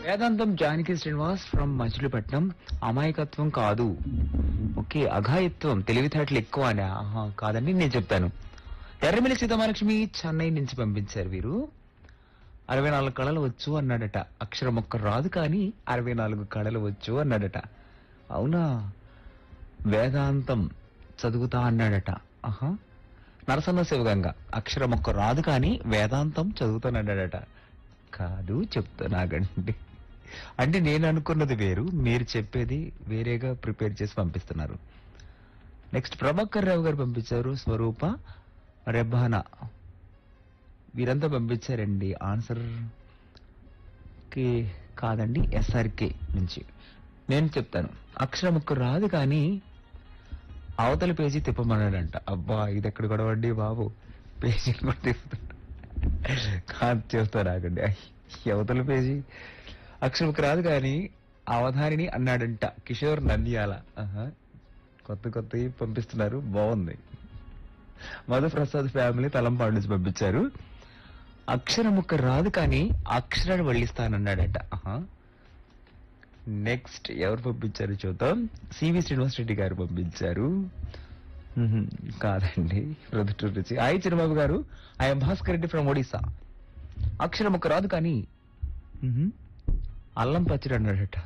వేదాంతం Janaki Srinivas from Machilipatnam. అమాయకత్వం కాదు, okay, అఘాయత్వం, తెలివితేటలు ఎక్కువ అని. ఆహా, కాదండి, నేను చెప్తాను. ఎర్రమిల్లి సీతామహాలక్ష్మి చెన్నై నుంచి పంపించారు వీరు. 64 కళలు వచ్చు అన్నాడట. అక్షరం ఒక్క రాదు కానీ 64 కళలు వచ్చు అన్నాడట. అవునా? వేదాంతం చదువుతా అన్నాడట. ఆహా. నరసన్న శివగంగ అక్షరం ఒక్క రాదు కానీ వేదాంతం చదువుతానన్నాడట. కాదు, చెప్తున్నాగండి. అంటే నేను అనుకున్నది వేరు, మీరు చెప్పేది వేరేగా ప్రిపేర్ చేసి పంపిస్తున్నారు. నెక్స్ట్ ప్రభాకర్ రావు గారు పంపించారు. స్వరూప, రెబ్బానా, వీరంతా పంపించారండి. ఆన్సర్ కి కాదండి, ఎస్ఆర్కే నుంచి. నేను చెప్తాను. అక్షరం ఒక్క రాదు కానీ అవతల పేజీ తిప్పమన్నాడంట. అబ్బా, ఇది ఎక్కడ గొడవండి బాబు, పేజీలు కూడా తిప్పుతుంట. కాదు, చేస్తాను ఆగండి. అవతల పేజీ అక్షరం ఒక్క రాదు కానీ అవధానిని అన్నాడంట. కిషోర్ నంద్యాల. ఆహా, కొత్త కొత్తవి పంపిస్తున్నారు, బాగుంది. మధుప్రసాద్ ఫ్యామిలీ తలంపాడు నుంచి పంపించారు. అక్షరం ఒక్క రాదు కానీ అక్షరాన్ని వల్లిస్తానన్నాడట. ఆహా. నెక్స్ట్ ఎవరు పంపించారు చూద్దాం. సివి శ్రీనివాస్ రెడ్డి గారు పంపించారు. కాదండి, ప్రొద్దుటూరు నుంచి. ఐ చిరబాబు గారు, ఐఎమ్ భాస్కర్ రెడ్డి ఫ్రమ్ ఒడిశా. అక్షరం ఒక్క రాదు కానీ అల్లం పచ్చడి అన్నాడట.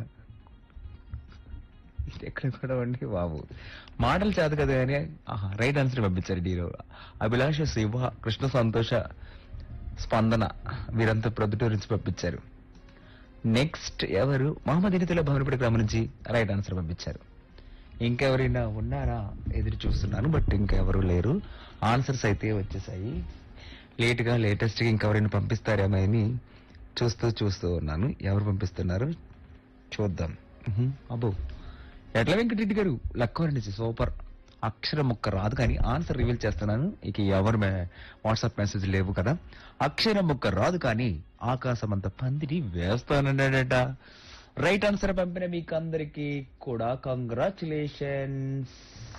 ఇది ఎక్కడ కూడా అండి బాబు, మాటలు చేత కదా అని. ఆహా, రైట్ ఆన్సర్ పంపించారు. డీరో అభిలాష, శివ, కృష్ణ సంతోష, స్పందన, వీరంతా ప్రొద్దుటూరు నుంచి పంపించారు. నెక్స్ట్ ఎవరు? మహమ్మద్ ఇనితుల భవనపడి గ్రామం నుంచి రైట్ ఆన్సర్ పంపించారు. ఇంకెవరైనా ఉన్నారా ఎదురు చూస్తున్నాను, బట్ ఇంకెవరు లేరు. ఆన్సర్స్ అయితే వచ్చేసాయి. లేటెస్ట్ గా ఇంకెవరైనా పంపిస్తారేమో అని చూస్తూ ఉన్నాను. ఎవరు పంపిస్తున్నారు చూద్దాం. అబ్బో, ఎట్ల వెంకటరెడ్డి గారు లక్కవరం నుంచి సూపర్. అక్షరం ఒక్క రాదు కానీ ఆన్సర్ రివీల్ చేస్తున్నాను. ఇక ఎవరు వాట్సాప్ మెసేజ్ లేవు కదా. అక్షరం ఒక్క రాదు కానీ ఆకాశం అంత పందిరి వేస్తానన్నాడట. రైట్ ఆన్సర్ పంపిన మీకు అందరికీ కూడా కంగ్రాచులేషన్స్.